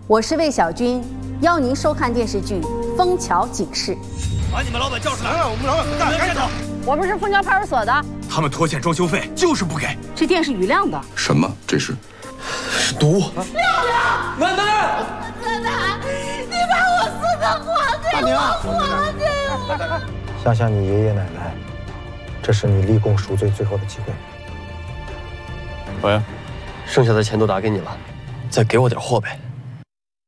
我是魏小军，邀您收看电视剧《枫桥警事》。 把你们老板叫出来！我们老板不干，赶紧走！ 我们是枫桥派出所的， 他们拖欠装修费就是不给。 这店是余亮的。 什么？这是毒！ 亮亮， 奶奶， 奶奶，你把我4个还给我，还给我！ 想想你爷爷奶奶，这是你立功赎罪最后的机会。 喂，剩下的钱都打给你了，再给我点货呗。